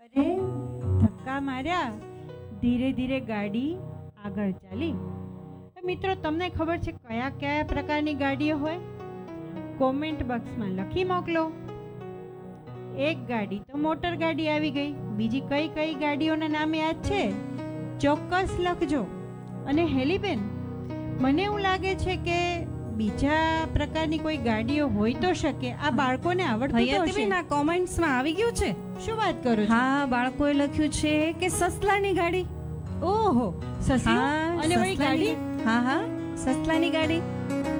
અરે ધક્કા માર્યા, ધીરે ધીરે ગાડી આગળ ચાલી. તો મિત્રો, તમને ખબર છે કયા કયા પ્રકારની ગાડીઓ હોય? કોમેન્ટ બોક્સમાં લખી મોકલો. એક ગાડી તો મોટર ગાડી આવી ગઈ. બીજી કઈ કઈ ગાડીઓના નામ યાદ છે? ચોક્કસ લખજો. અને હેલીબેન, મને એવું લાગે છે કે બીજા પ્રકારની કોઈ ગાડીઓ હોય તો શકે. આ બાળકોને આવડતું તો હશે. હયાતીબેન, આ કોમેન્ટ્સમાં આવી ગયું છે. શું વાત કરો છો? હા, બાળકોએ લખ્યું છે કે સસલાની ગાડી. ઓહો, સસલું હા, અને વળી ગાડી. હા હા, સસલાની ગાડી.